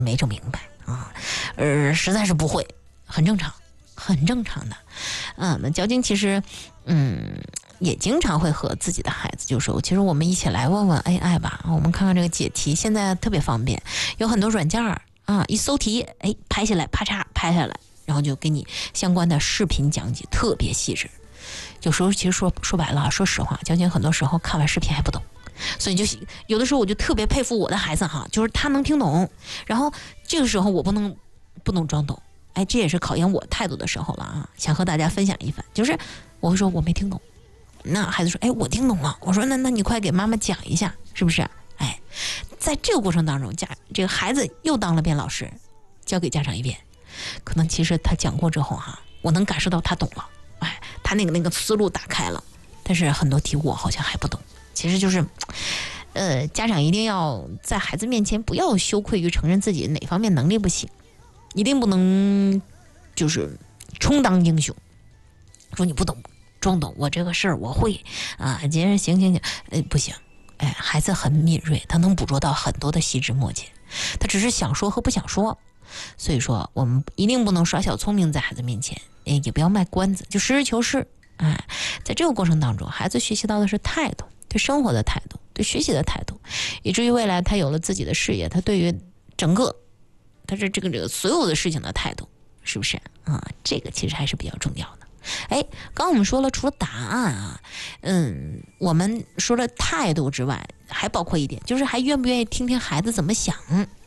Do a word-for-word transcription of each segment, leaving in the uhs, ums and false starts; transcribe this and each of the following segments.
没整明白啊，呃，实在是不会，很正常，很正常的。嗯，那交警其实，嗯，也经常会和自己的孩子就说，其实我们一起来问问 A I 吧，我们看看这个解题，现在特别方便，有很多软件儿啊，一搜题，哎，拍下来，啪嚓拍下来，然后就给你相关的视频讲解，特别细致。有时候其实说说白了，说实话，交警很多时候看完视频还不懂。所以就有的时候我就特别佩服我的孩子哈，就是他能听懂，然后这个时候我不能不能装懂，哎，这也是考验我态度的时候了啊！想和大家分享一番，就是我会说我没听懂，那孩子说，哎，我听懂了，我说那那你快给妈妈讲一下，是不是？哎，在这个过程当中，家这个孩子又当了遍老师，教给家长一遍，可能其实他讲过之后哈，我能感受到他懂了，哎，他那个那个思路打开了，但是很多题我好像还不懂。其实就是，呃，家长一定要在孩子面前不要羞愧于承认自己哪方面能力不行，一定不能就是充当英雄，说你不懂装懂，我这个事儿我会啊，接着行行行，呃，不行，哎，孩子很敏锐，他能捕捉到很多的细枝末节，他只是想说和不想说，所以说我们一定不能耍小聪明在孩子面前，也不要卖关子，就实事求是。哎，在这个过程当中，孩子学习到的是态度。对生活的态度，对学习的态度，以至于未来他有了自己的事业，他对于整个他是这个这个所有的事情的态度，是不是啊？这个其实还是比较重要的。哎，刚刚我们说了，除了答案啊，嗯，我们说了态度之外，还包括一点，就是还愿不愿意听听孩子怎么想。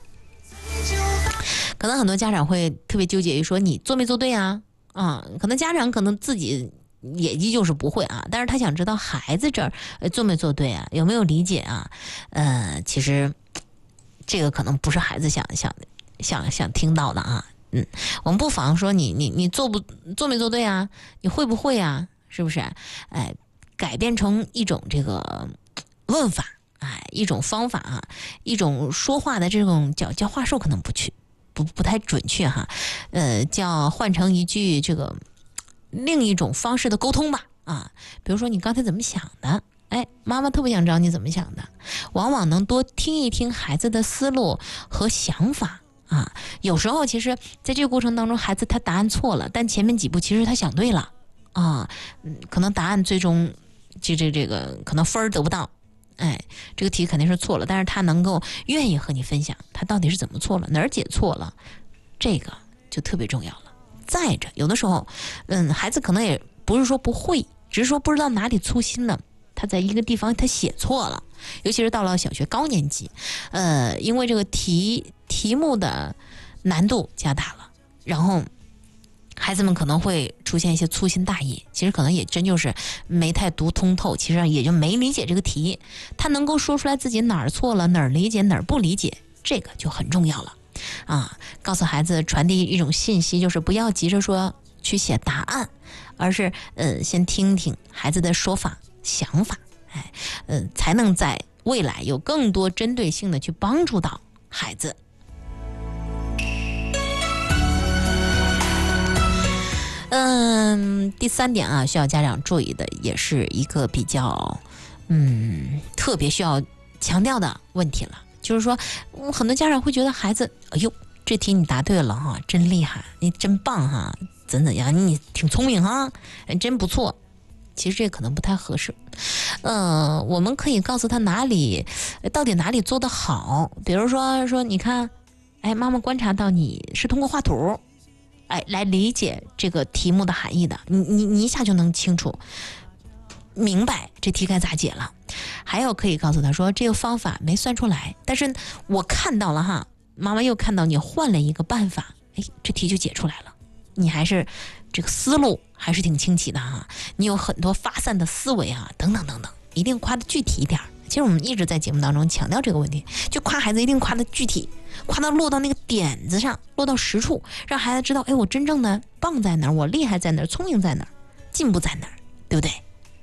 可能很多家长会特别纠结于说你做没做对啊？啊，可能家长可能自己。也依旧是不会啊，但是他想知道孩子这儿做没做对啊，有没有理解啊？呃，其实这个可能不是孩子想想想想听到的啊。嗯，我们不妨说你你你做不做没做对啊？你会不会啊？是不是？哎，改变成一种这个问法，哎，一种方法啊，一种说话的这种叫叫话术可能不去不不太准确哈，呃，叫换成一句这个。另一种方式的沟通吧，啊，比如说你刚才怎么想的？哎，妈妈特别想知道你怎么想的，往往能多听一听孩子的思路和想法啊。有时候其实在这个过程当中，孩子他答案错了，但前面几步其实他想对了啊，嗯，可能答案最终这这这个可能分儿得不到，哎，这个题肯定是错了，但是他能够愿意和你分享他到底是怎么错了，哪儿解错了，这个就特别重要了。再者，有的时候，嗯，孩子可能也不是说不会，只是说不知道哪里粗心了，他在一个地方他写错了，尤其是到了小学高年级，呃，因为这个题题目的难度加大了，然后孩子们可能会出现一些粗心大意，其实可能也真就是没太读通透，其实也就没理解这个题，他能够说出来自己哪儿错了，哪儿理解，哪儿不理解，这个就很重要了。啊，告诉孩子传递一种信息，就是不要急着说去写答案，而是呃先听听孩子的说法、想法，哎，呃，才能在未来有更多针对性的去帮助到孩子。嗯，第三点啊，需要家长注意的，也是一个比较嗯特别需要强调的问题了。就是说，嗯，很多家长会觉得孩子，哎呦，这题你答对了哈，真厉害，你真棒哈，怎怎样，你挺聪明哈，真不错。其实这可能不太合适。呃，我们可以告诉他哪里，到底哪里做得好。比如说，说你看，哎，妈妈观察到你是通过画图，哎，来理解这个题目的含义的，你你你一下就能清楚。明白这题该咋解了。还有可以告诉他说，这个方法没算出来，但是我看到了哈，妈妈又看到你换了一个办法，哎，这题就解出来了。你还是这个思路还是挺清晰的哈，你有很多发散的思维啊，等等等等，一定夸的具体一点。其实我们一直在节目当中强调这个问题，就夸孩子一定夸的具体，夸到落到那个点子上，落到实处，让孩子知道，哎，我真正的棒在哪儿，我厉害在哪儿，聪明在哪儿，进步在哪儿，对不对？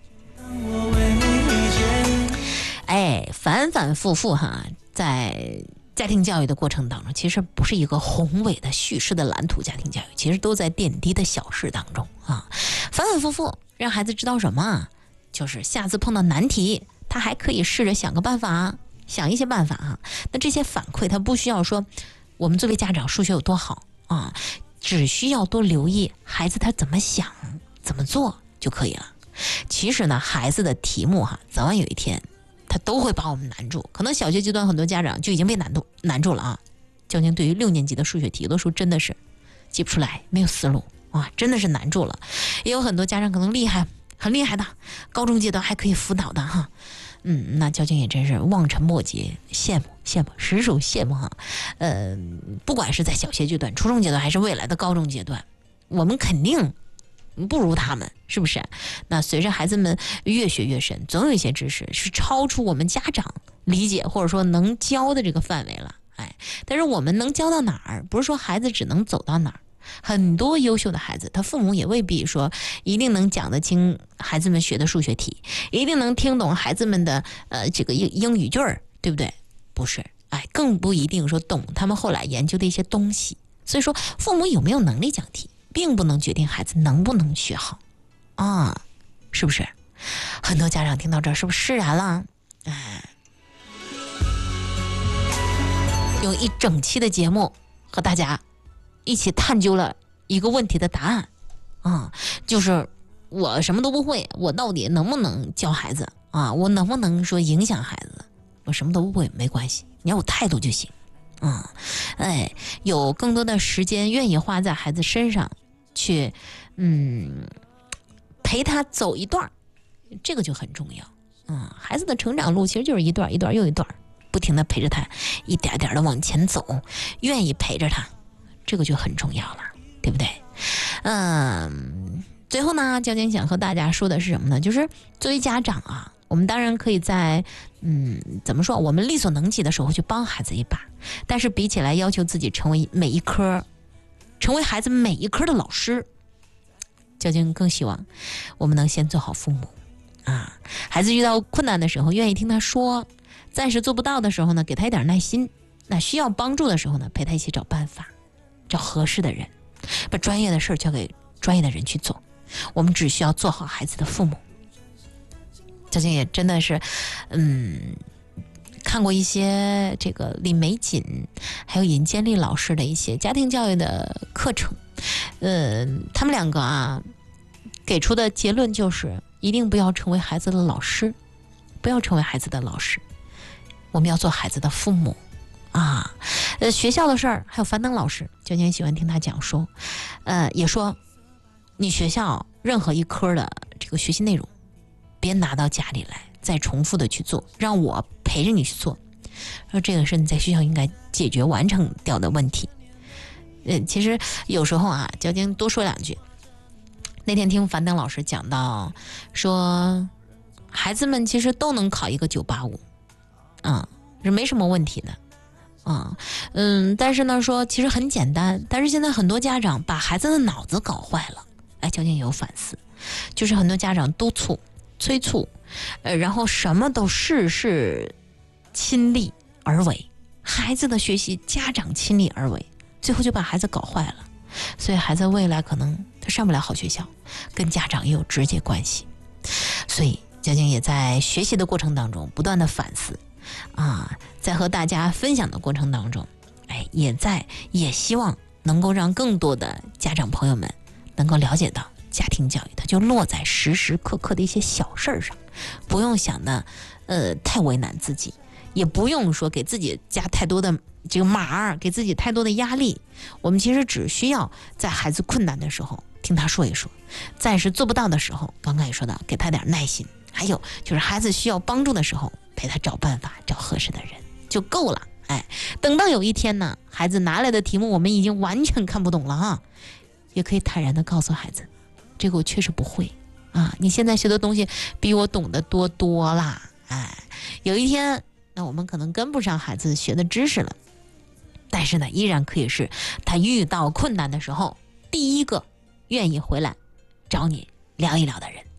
哎，反反复复哈，在家庭教育的过程当中，其实不是一个宏伟的叙事的蓝图。家庭教育其实都在点滴的小事当中啊，反反复复让孩子知道什么，就是下次碰到难题，他还可以试着想个办法，想一些办法啊。那这些反馈他不需要说我们作为家长数学有多好啊，只需要多留意孩子他怎么想怎么做就可以了。其实呢，孩子的题目哈，早晚有一天他都会把我们难住。可能小学阶段很多家长就已经被难住难住了啊。究竟对于六年级的数学题，有的时候真的是记不出来，没有思路啊，真的是难住了。也有很多家长可能厉害，很厉害的，高中阶段还可以辅导的哈。嗯，那交警也真是望尘莫及，羡慕羡慕，实属羡慕哈。呃，不管是在小学阶段、初中阶段，还是未来的高中阶段，我们肯定不如他们，是不是？那随着孩子们越学越深，总有一些知识是超出我们家长理解或者说能教的这个范围了。哎，但是我们能教到哪儿？不是说孩子只能走到哪儿。很多优秀的孩子，他父母也未必说一定能讲得清孩子们学的数学题，一定能听懂孩子们的呃这个英英语句儿，对不对？不是，哎，更不一定说懂他们后来研究的一些东西。所以说，父母有没有能力讲题，并不能决定孩子能不能学好啊，是不是？很多家长听到这儿是不是释然了？哎，用一整期的节目和大家一起探究了一个问题的答案啊，就是我什么都不会，我到底能不能教孩子啊？我能不能说影响孩子？我什么都不会没关系，你要有态度就行啊！哎，有更多的时间愿意花在孩子身上，去嗯陪他走一段，这个就很重要。嗯，孩子的成长路其实就是一段一段又一段，不停的陪着他，一点点的往前走，愿意陪着他。这个就很重要了，对不对？嗯，最后呢，交警想和大家说的是什么呢？就是作为家长啊，我们当然可以在嗯怎么说，我们力所能及的时候去帮孩子一把，但是比起来要求自己成为每一科，成为孩子每一科的老师，交警更希望我们能先做好父母啊。孩子遇到困难的时候，愿意听他说；暂时做不到的时候呢，给他一点耐心；那需要帮助的时候呢，陪他一起找办法。找合适的人，把专业的事交给专业的人去做。我们只需要做好孩子的父母。交警也真的是，嗯，看过一些这个李玫瑾还有尹建莉老师的一些家庭教育的课程，嗯，他们两个啊给出的结论就是，一定不要成为孩子的老师，不要成为孩子的老师，我们要做孩子的父母。啊，呃，学校的事儿，还有樊登老师，交警喜欢听他讲说，呃，也说你学校任何一科的这个学习内容，别拿到家里来再重复的去做，让我陪着你去做。说这个是你在学校应该解决完成掉的问题。呃，其实有时候啊，交警多说两句。那天听樊登老师讲到说，孩子们其实都能考一个九八五，啊，是没什么问题的。啊，嗯，但是呢，说其实很简单，但是现在很多家长把孩子的脑子搞坏了。哎，交警也有反思，就是很多家长督促、催促，呃，然后什么都事事亲力而为，孩子的学习家长亲力而为，最后就把孩子搞坏了。所以孩子未来可能他上不了好学校，跟家长也有直接关系。所以交警也在学习的过程当中不断的反思。啊，在和大家分享的过程当中，哎，也在也希望能够让更多的家长朋友们能够了解到，家庭教育它就落在时时刻刻的一些小事上，不用想的呃太为难自己，也不用说给自己加太多的这个码儿，给自己太多的压力。我们其实只需要在孩子困难的时候听他说一说，暂时做不到的时候，刚刚也说到，给他点耐心。还有就是孩子需要帮助的时候，陪他找办法，找合适的人就够了。哎，等到有一天呢，孩子拿来的题目我们已经完全看不懂了哈，也可以坦然的告诉孩子，这个我确实不会啊，你现在学的东西比我懂得多多啦。哎，有一天那我们可能跟不上孩子学的知识了，但是呢，依然可以是他遇到困难的时候第一个愿意回来找你聊一聊的人。